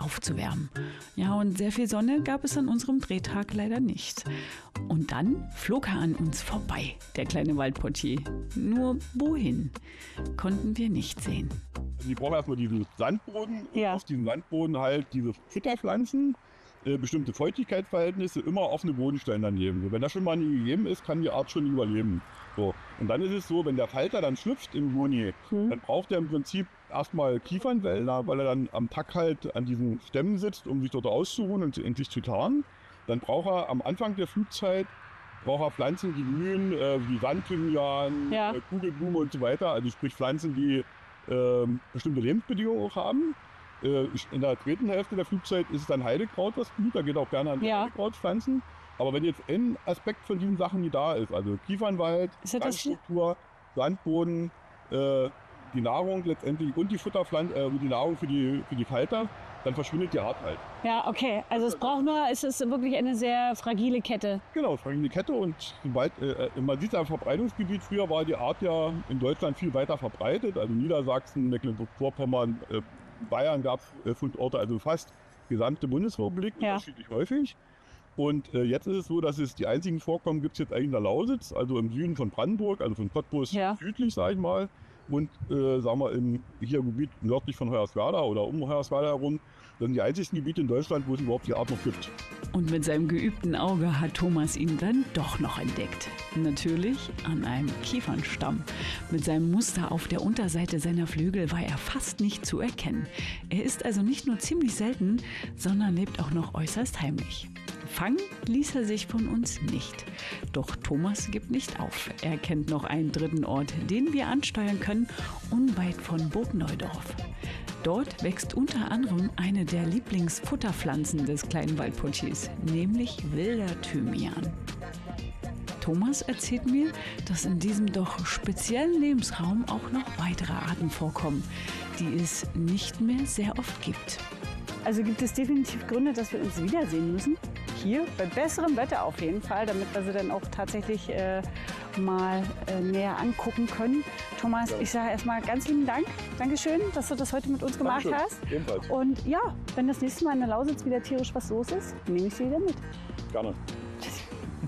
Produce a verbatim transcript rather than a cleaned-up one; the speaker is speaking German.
aufzuwärmen. Ja, und sehr viel Sonne gab es an unserem Drehtag leider nicht. Und dann flog er an uns vorbei, der kleine Waldportier. Nur wohin, konnten wir nicht sehen. Die brauchen erstmal diesen Sandboden, Ja. auf diesem Sandboden halt diese Futterpflanzen, äh, bestimmte Feuchtigkeitsverhältnisse, immer offene Bodenstellen daneben. So, wenn das schon mal nie gegeben ist, kann die Art schon überleben. So. Und dann ist es so, wenn der Falter dann schlüpft im Juni, hm. dann braucht er im Prinzip erstmal Kiefernwälder, weil er dann am Tag halt an diesen Stämmen sitzt, um sich dort auszuruhen und endlich zu tarnen. Dann braucht er am Anfang der Flugzeit braucht er Pflanzen, die blühen, äh, wie Sandthymian, Ja. äh, Kugelblume und so weiter. Also sprich Pflanzen, die äh, bestimmte Lebensbedingungen auch haben. Äh, in der dritten Hälfte der Flugzeit ist es dann Heidekraut, was blüht. Da geht auch gerne an Ja. Heidekrautpflanzen. Aber wenn jetzt ein Aspekt von diesen Sachen nicht da ist, also Kiefernwald, Ist ja das hier? Sandstruktur, Sandboden, äh, die Nahrung letztendlich und die Futterpflanzen, äh, die Nahrung für die, für die Falter, dann verschwindet die Art halt. Ja, okay. Also es braucht nur, es ist wirklich eine sehr fragile Kette. Genau, es war eine Kette und sobald, äh, man sieht am Verbreitungsgebiet, früher war die Art ja in Deutschland viel weiter verbreitet, also Niedersachsen, Mecklenburg-Vorpommern, äh, Bayern gab es äh, Fundorte, also fast gesamte Bundesrepublik, Ja. unterschiedlich häufig. Und äh, jetzt ist es so, dass es die einzigen Vorkommen gibt es jetzt eigentlich in der Lausitz, also im Süden von Brandenburg, also von Cottbus Ja. südlich, sage ich mal. Und äh, sagen wir im hier Gebiet nördlich von Hoyerswerda oder um Hoyerswerda herum, das sind die einzigen Gebiete in Deutschland, wo es überhaupt die Art noch gibt. Und mit seinem geübten Auge hat Thomas ihn dann doch noch entdeckt. Natürlich an einem Kiefernstamm. Mit seinem Muster auf der Unterseite seiner Flügel war er fast nicht zu erkennen. Er ist also nicht nur ziemlich selten, sondern lebt auch noch äußerst heimlich. Fangen ließ er sich von uns nicht. Doch Thomas gibt nicht auf. Er kennt noch einen dritten Ort, den wir ansteuern können, unweit von Burg Neudorf. Dort wächst unter anderem eine der Lieblingsfutterpflanzen des kleinen Waldportiers, nämlich wilder Thymian. Thomas erzählt mir, dass in diesem doch speziellen Lebensraum auch noch weitere Arten vorkommen, die es nicht mehr sehr oft gibt. Also gibt es definitiv Gründe, dass wir uns wiedersehen müssen? Hier, bei besserem Wetter auf jeden Fall, damit wir sie dann auch tatsächlich äh, mal äh, näher angucken können. Thomas, ja. Ich sage erstmal ganz lieben Dank. Dankeschön, dass du das heute mit uns gemacht Dankeschön. hast. Ebenfalls. Und ja, wenn das nächste Mal in der Lausitz wieder tierisch was los ist, nehme ich sie wieder mit. Gerne.